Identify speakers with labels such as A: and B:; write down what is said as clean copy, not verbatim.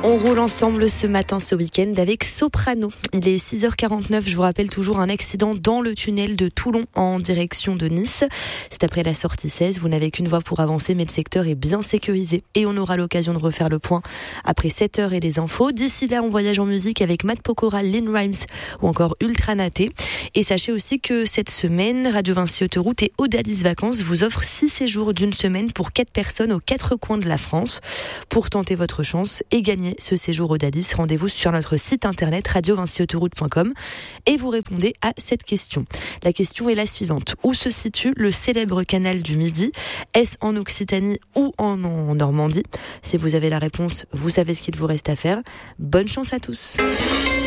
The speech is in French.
A: On roule ensemble ce matin, ce week-end, avec Soprano. Il est 6h49, je vous rappelle toujours un accident dans le tunnel de Toulon en direction de Nice. C'est après la sortie 16, vous n'avez qu'une voie pour avancer, mais le secteur est bien sécurisé. Et on aura l'occasion de refaire le point après 7h et les infos. D'ici là, on voyage en musique avec Matt Pokora, Lynn Rhymes ou encore Ultra Naté. Et sachez aussi que cette semaine, Radio Vinci Autoroute et Odalis Vacances vous offrent 6 séjours d'une semaine pour 4 personnes aux 4 coins de la France. Pour tenter votre chance et gagner ce séjour Odalis, rendez-vous sur notre site internet radiovinciautoroute.com et vous répondez à cette question. La question est la suivante. Où se situe le célèbre canal du Midi ? Est-ce en Occitanie ou en Normandie ? Si vous avez la réponse, vous savez ce qu'il vous reste à faire. Bonne chance à tous.